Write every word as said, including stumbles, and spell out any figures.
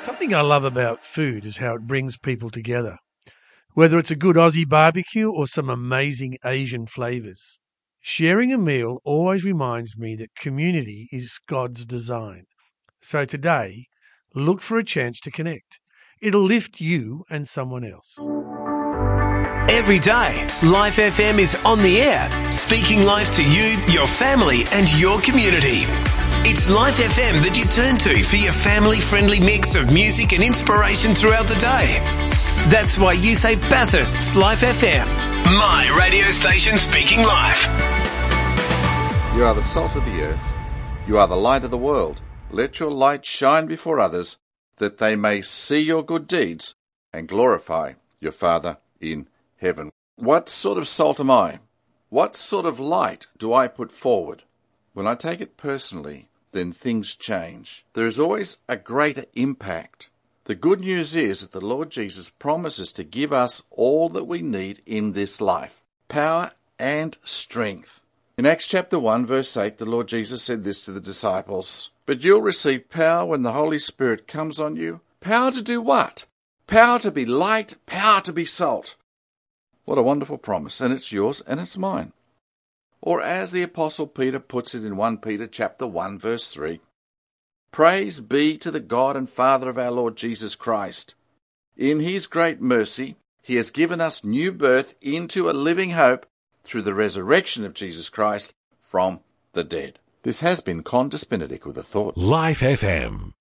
Something I love about food is how it brings people together, whether it's a good Aussie barbecue or some amazing Asian flavours. Sharing a meal always reminds me that community is God's design. So today, look for a chance to connect. It'll lift you and someone else. Every day, Life F M is on the air, speaking life to you, your family and your community. It's Life F M that you turn to for your family-friendly mix of music and inspiration throughout the day. That's why you say Bathurst's Life F M, my radio station speaking life. You are the salt of the earth. You are the light of the world. Let your light shine before others, that they may see your good deeds and glorify your Father in heaven. What sort of salt am I? What sort of light do I put forward? When I take it personally, then things change. There is always a greater impact. The good news is that the Lord Jesus promises to give us all that we need in this life, power and strength. In Acts chapter one, verse eight, the Lord Jesus said this to the disciples, "But you'll receive power when the Holy Spirit comes on you." Power to do what? Power to be light, power to be salt. What a wonderful promise, and it's yours and it's mine. Or as the Apostle Peter puts it in First Peter chapter one, verse three, "Praise be to the God and Father of our Lord Jesus Christ. In his great mercy, he has given us new birth into a living hope through the resurrection of Jesus Christ from the dead." This has been Qantas Benedict with a thought. Life F M.